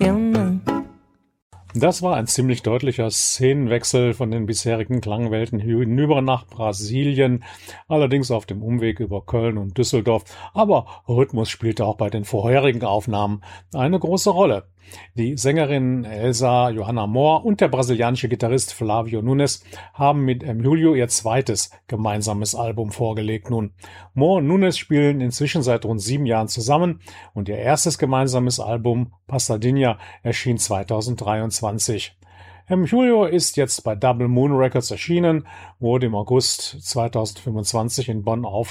Das war ein ziemlich deutlicher Szenenwechsel von den bisherigen Klangwelten hinüber nach Brasilien, allerdings auf dem Umweg über Köln und Düsseldorf. Aber Rhythmus spielte auch bei den vorherigen Aufnahmen eine große Rolle. Die Sängerin Elsa Johanna Mohr und der brasilianische Gitarrist Flavio Nunes haben mit Emílio ihr zweites gemeinsames Album vorgelegt. Nun, Mohr und Nunes spielen inzwischen seit rund 7 Jahren zusammen und ihr erstes gemeinsames Album Passadinha erschien 2023. Emílio ist jetzt bei Double Moon Records erschienen, wurde im August 2025 in Bonn